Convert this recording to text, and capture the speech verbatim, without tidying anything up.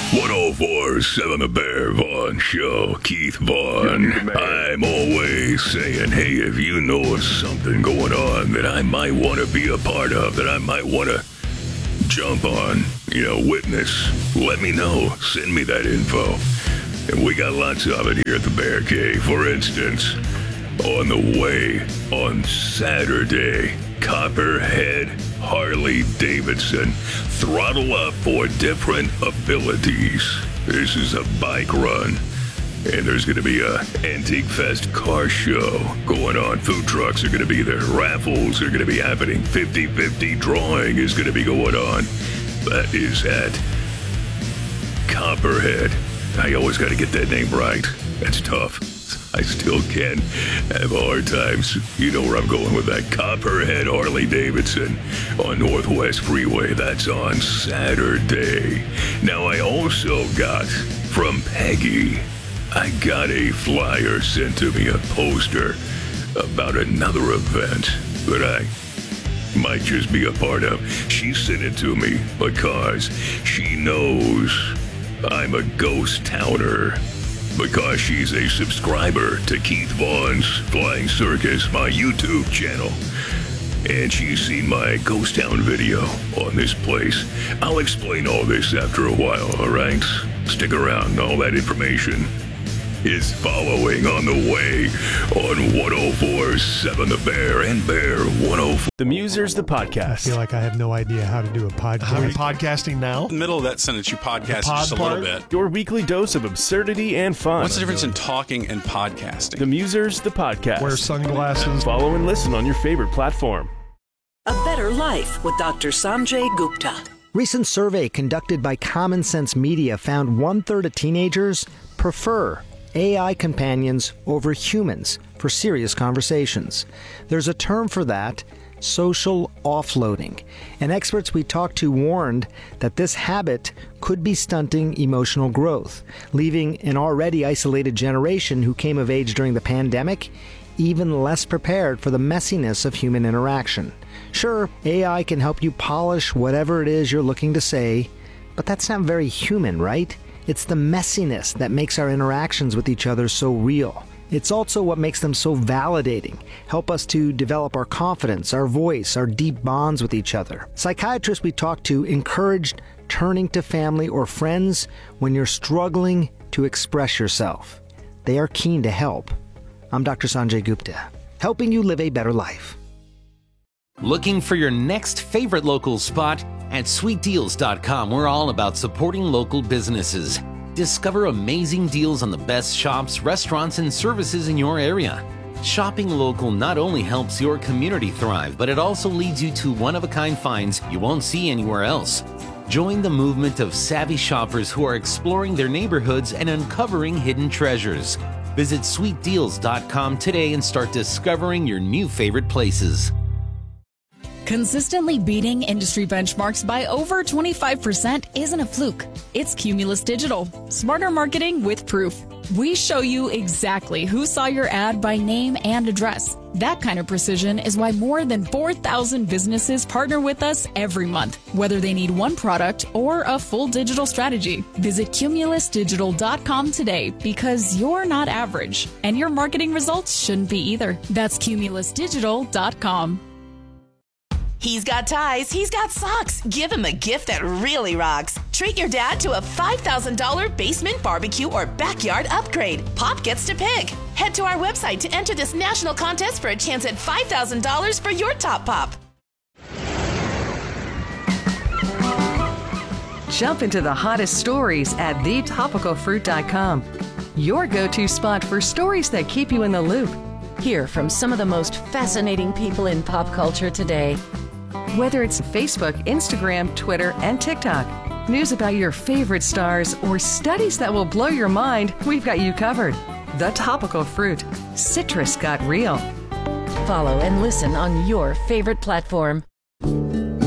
one oh four point seven The Bear Vaughn Show. Keith Vaughn. I'm always saying, hey, if you know of something going on that I might want to be a part of, that I might want to jump on, you know, witness, let me know. Send me that info. And we got lots of it here at the Bear Cave. For instance, on the way on Saturday, Copperhead Harley Davidson. Throttle up for different abilities. This is a bike run. And there's going to be a Antique Fest car show going on. Food trucks are going to be there. Raffles are going to be happening. fifty-fifty drawing is going to be going on. That is at Copperhead. I always got to get that name right. That's tough. I still can have hard times. You know where I'm going with that. Copperhead Harley Davidson on Northwest Freeway. That's on Saturday. Now, I also got from Peggy, I got a flyer sent to me, a poster about another event that I might just be a part of. She sent it to me because she knows I'm a ghost towner. Because she's a subscriber to Keith Vaughn's Flying Circus, my YouTube channel. And she's seen my Ghost Town video on this place. I'll explain all this after a while, all right? Stick around. All that information is following on the way on one oh four point seven The Bear and Bear one oh four. The Musers, the podcast. I feel like I have no idea how to do a podcast. Are we podcasting now? In the middle of that sentence, you podcast just a little bit. Your weekly dose of absurdity and fun. What's the difference in talking and podcasting? The Musers, the podcast. Wear sunglasses. Follow and listen on your favorite platform. A Better Life with Doctor Sanjay Gupta. Recent survey conducted by Common Sense Media found one-third of teenagers prefer A I companions over humans for serious conversations. There's a term for that, social offloading. And experts we talked to warned that this habit could be stunting emotional growth, leaving an already isolated generation who came of age during the pandemic even less prepared for the messiness of human interaction. Sure, A I can help you polish whatever it is you're looking to say, but that's not very human, right? It's the messiness that makes our interactions with each other so real. It's also what makes them so validating, help us to develop our confidence, our voice, our deep bonds with each other. Psychiatrists we talked to encouraged turning to family or friends when you're struggling to express yourself. They are keen to help. I'm Doctor Sanjay Gupta, helping you live a better life. Looking for your next favorite local spot? At sweet deals dot com, we're all about supporting local businesses. Discover amazing deals on the best shops, restaurants, and services in your area. Shopping local not only helps your community thrive, but it also leads you to one-of-a-kind finds you won't see anywhere else. Join the movement of savvy shoppers who are exploring their neighborhoods and uncovering hidden treasures. Visit sweet deals dot com today and start discovering your new favorite places. Consistently beating industry benchmarks by over twenty-five percent isn't a fluke. It's Cumulus Digital. Smarter marketing with proof. We show you exactly who saw your ad by name and address. That kind of precision is why more than four thousand businesses partner with us every month, whether they need one product or a full digital strategy. Visit Cumulus Digital dot com today because you're not average, and your marketing results shouldn't be either. That's Cumulus Digital dot com. He's got ties, he's got socks. Give him a gift that really rocks. Treat your dad to a five thousand dollars basement barbecue or backyard upgrade. Pop gets to pick. Head to our website to enter this national contest for a chance at five thousand dollars for your top pop. Jump into the hottest stories at the topical fruit dot com. Your go-to spot for stories that keep you in the loop. Hear from some of the most fascinating people in pop culture today. Whether it's Facebook, Instagram, Twitter, and TikTok, news about your favorite stars, or studies that will blow your mind, we've got you covered. The Topical Fruit. Citrus got real. Follow and listen on your favorite platform.